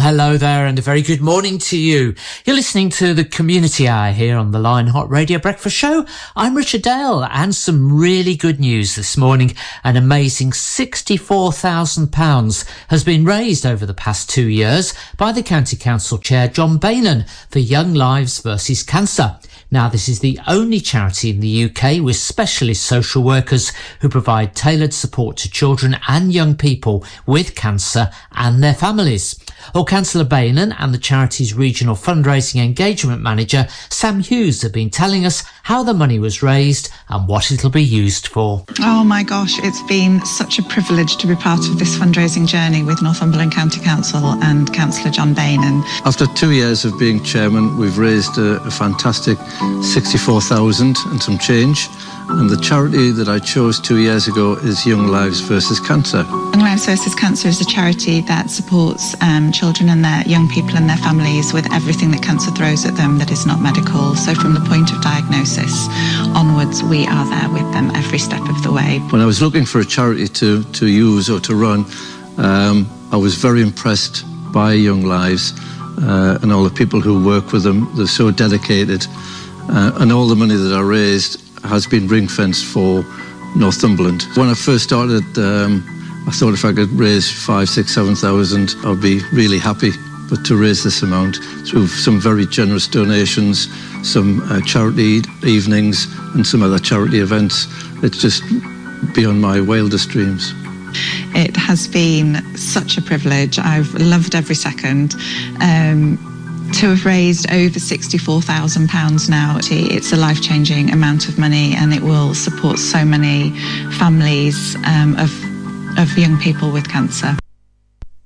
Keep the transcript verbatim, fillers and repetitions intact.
hello there and a very good morning to you. You're listening to the Community Hour here on the Lion Hot Radio Breakfast Show. I'm Richard Dale, and some really good news this morning. An amazing sixty-four thousand pounds has been raised over the past two years by the County Council Chair John Bainan for Young Lives versus Cancer. Now, this is the only charity in the U K with specialist social workers who provide tailored support to children and young people with cancer and their families. Well, Councillor Bainan and the charity's regional fundraising engagement manager, Sam Hughes, have been telling us how the money was raised and what it'll be used for. Oh my gosh, it's been such a privilege to be part of this fundraising journey with Northumberland County Council and Councillor John Bainan. After two years of being chairman, we've raised a, a fantastic sixty-four thousand and some change. And the charity that I chose two years ago is Young Lives versus Cancer. Young Lives versus Cancer is a charity that supports um, children and their young people and their families with everything that cancer throws at them that is not medical. So from the point of diagnosis onwards, we are there with them every step of the way. When I was looking for a charity to, to use or to run, um, I was very impressed by Young Lives uh, and all the people who work with them. They're so dedicated. Uh, and all the money that I raised has been ring-fenced for Northumberland. When I first started, um, I thought if I could raise five, six, seven thousand, I'd be really happy. But to raise this amount through some very generous donations, some uh, charity evenings, and some other charity events, it's just beyond my wildest dreams. It has been such a privilege. I've loved every second. Um, To have raised over sixty-four thousand pounds now, it's a life-changing amount of money, and it will support so many families um, of, of young people with cancer.